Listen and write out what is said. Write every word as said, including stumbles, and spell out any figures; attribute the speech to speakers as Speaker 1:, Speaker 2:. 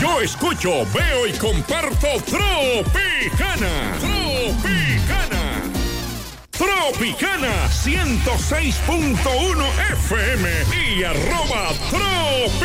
Speaker 1: Yo escucho, veo y comparto Tropicana. Tropicana. Tropicana ciento seis punto uno F M y arroba Tropicana.